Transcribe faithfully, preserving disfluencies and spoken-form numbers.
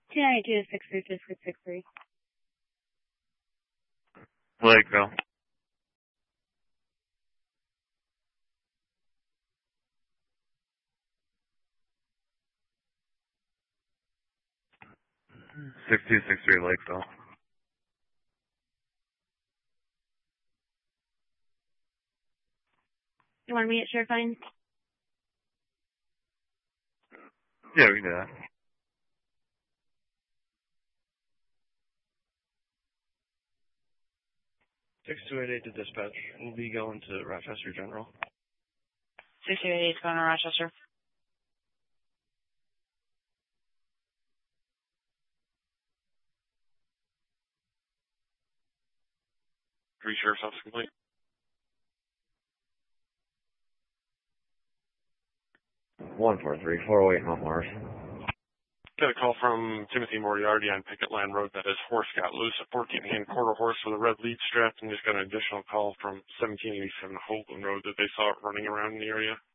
two ninety-two to six three two six six three. Lakeville. six two six three Lakeville. You want me at Sheriff Fine? Yeah, we can do that. six two eight eight to dispatch. We'll be going to Rochester General. six two eight eight going to Rochester. Three sheriff's office complete. one four three, four oh eight Mount Morris. Got a call from Timothy Moriarty on Picket Land Road that his horse got loose at fourteen hand quarter horse with a red lead strap, and just got an additional call from seventeen eighty-seven Holden Road that they saw it running around in the area.